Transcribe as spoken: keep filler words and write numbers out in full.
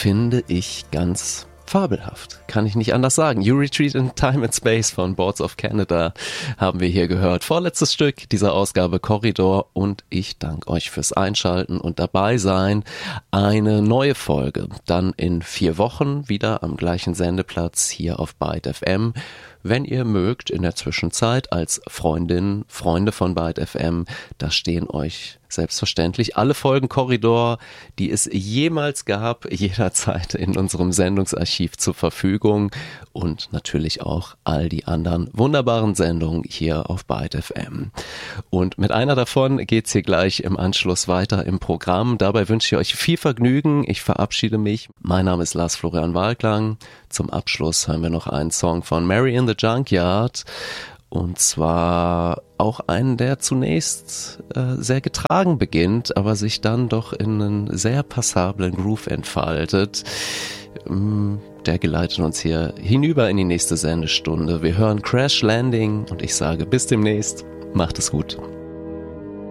finde ich ganz fabelhaft. Kann ich nicht anders sagen. You Retreat in Time and Space von Boards of Canada haben wir hier gehört. Vorletztes Stück dieser Ausgabe Korridor und ich danke euch fürs Einschalten und dabei sein. Eine neue Folge dann in vier Wochen wieder am gleichen Sendeplatz hier auf Byte F M. Wenn ihr mögt, in der Zwischenzeit als Freundin, Freunde von Byte F M, da stehen euch selbstverständlich alle Folgen Korridor, die es jemals gab, jederzeit in unserem Sendungsarchiv zur Verfügung und natürlich auch all die anderen wunderbaren Sendungen hier auf Byte F M. Und mit einer davon geht's hier gleich im Anschluss weiter im Programm. Dabei wünsche ich euch viel Vergnügen. Ich verabschiede mich. Mein Name ist Lars Florian Walklang. Zum Abschluss hören wir noch einen Song von Mary in the Junkyard. Und zwar auch einen, der zunächst äh, sehr getragen beginnt, aber sich dann doch in einen sehr passablen Groove entfaltet. Ähm, der geleitet uns hier hinüber in die nächste Sendestunde. Wir hören Crash Landing und ich sage bis demnächst. Macht es gut.